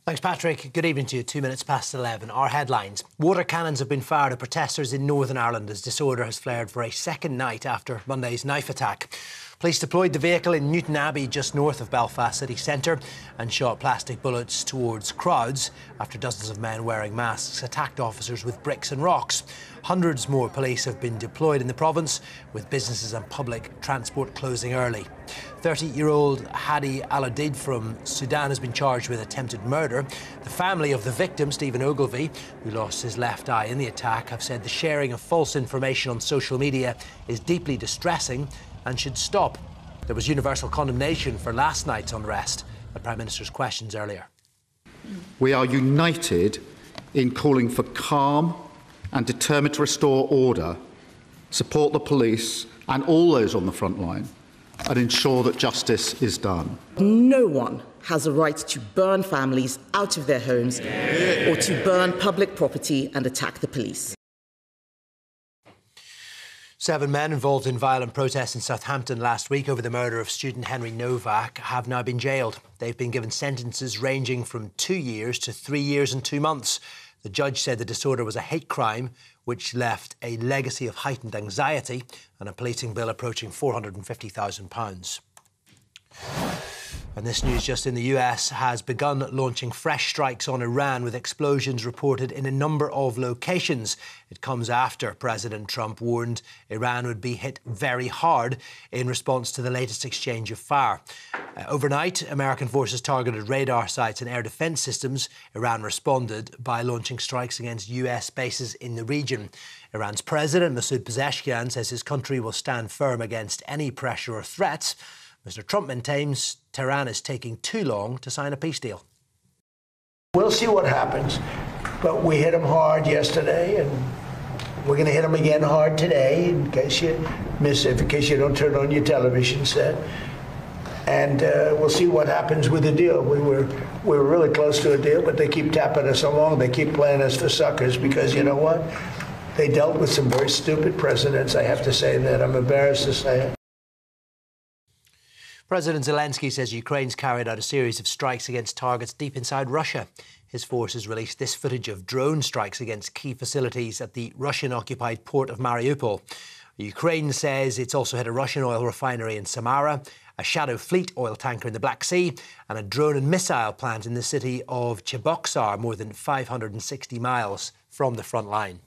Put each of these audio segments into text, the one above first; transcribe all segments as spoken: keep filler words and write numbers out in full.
Thanks, Patrick. Good evening to you. Two minutes past eleven. Our headlines. Water cannons have been fired at protesters in Northern Ireland as disorder has flared for a second night after Monday's knife attack. Police deployed the vehicle in Newton Abbey, just north of Belfast city centre, and shot plastic bullets towards crowds after dozens of men wearing masks attacked officers with bricks and rocks. Hundreds more police have been deployed in the province, with businesses and public transport closing early. thirty-year-old Hadi Al-Adid from Sudan has been charged with attempted murder. The family of the victim, Stephen Ogilvie, who lost his left eye in the attack, have said the sharing of false information on social media is deeply distressing and should stop. There was universal condemnation for last night's unrest. The Prime Minister's questions earlier. We are united in calling for calm and determined to restore order, support the police and all those on the front line, and ensure that justice is done. No one has a right to burn families out of their homes or to burn public property and attack the police. Seven men involved in violent protests in Southampton last week over the murder of student Henry Novak have now been jailed. They've been given sentences ranging from two years to three years and two months. The judge said the disorder was a hate crime which left a legacy of heightened anxiety and a policing bill approaching four hundred and fifty thousand pounds. And this news just in: the U S has begun launching fresh strikes on Iran, with explosions reported in a number of locations. It comes after President Trump warned Iran would be hit very hard in response to the latest exchange of fire. Uh, overnight, American forces targeted radar sites and air defence systems. Iran responded by launching strikes against U S bases in the region. Iran's President Masoud Pezeshkian says his country will stand firm against any pressure or threats. Mister Trump maintains Tehran is taking too long to sign a peace deal. We'll see what happens, but we hit them hard yesterday, and we're going to hit them again hard today, in case you miss it, in case you don't turn on your television set. And uh, we'll see what happens with the deal. We were we were really close to a deal, but they keep tapping us along. They keep playing us for suckers because, you know what? They dealt with some very stupid presidents. I have to say that. I'm embarrassed to say it. President Zelensky says Ukraine's carried out a series of strikes against targets deep inside Russia. His forces released this footage of drone strikes against key facilities at the Russian-occupied port of Mariupol. Ukraine says it's also hit a Russian oil refinery in Samara, a Shadow Fleet oil tanker in the Black Sea, and a drone and missile plant in the city of Cheboksar, more than five hundred sixty miles from the front line.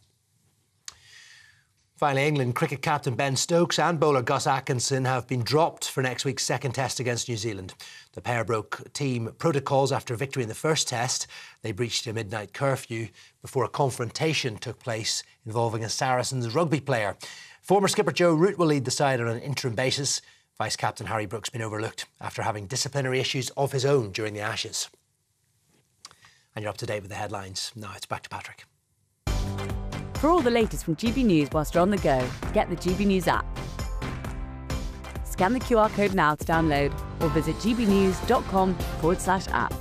Finally, England cricket captain Ben Stokes and bowler Gus Atkinson have been dropped for next week's second test against New Zealand. The pair broke team protocols after victory in the first test. They breached a midnight curfew before a confrontation took place involving a Saracens rugby player. Former skipper Joe Root will lead the side on an interim basis. Vice-captain Harry Brooks been overlooked after having disciplinary issues of his own during the Ashes. And you're up to date with the headlines. Now it's back to Patrick. For all the latest from G B News whilst you're on the go, get the G B News app. Scan the Q R code now to download or visit gbnews.com forward slash app.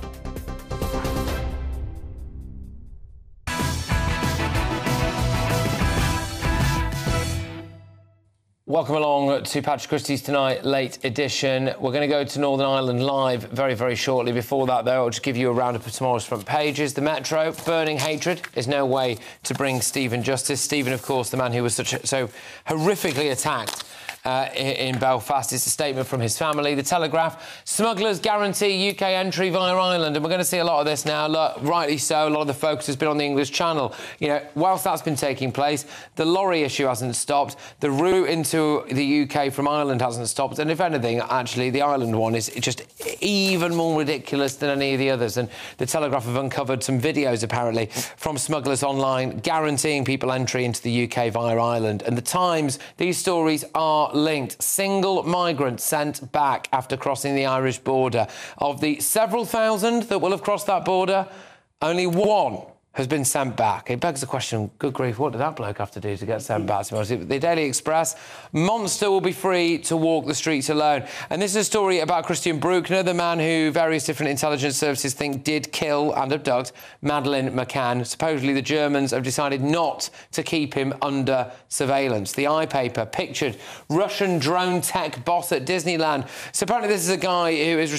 Welcome along to Patrick Christie's Tonight Late Edition. We're going to go to Northern Ireland live very, very shortly. Before that, though, I'll just give you a roundup of tomorrow's front pages. The Metro, burning hatred is no way to bring Stephen justice. Stephen, of course, the man who was such a, so horrifically attacked Uh, in Belfast. It's a statement from his family. The Telegraph, smugglers guarantee U K entry via Ireland. And we're going to see a lot of this now. Look, rightly so, a lot of the focus has been on the English Channel. You know, whilst that's been taking place, the lorry issue hasn't stopped. The route into the U K from Ireland hasn't stopped. And if anything, actually, the Ireland one is just even more ridiculous than any of the others. And the Telegraph have uncovered some videos, apparently, from smugglers online guaranteeing people entry into the U K via Ireland. And the Times, these stories are linked. Single migrant sent back after crossing the Irish border. Of the several thousand that will have crossed that border, only one has been sent back. It begs the question, good grief, what did that bloke have to do to get sent back? The Daily Express, monster will be free to walk the streets alone. And this is a story about Christian Bruckner, the man who various different intelligence services think did kill and abduct Madeleine McCann. Supposedly the Germans have decided not to keep him under surveillance. The iPaper pictured Russian drone tech boss at Disneyland. So apparently this is a guy who is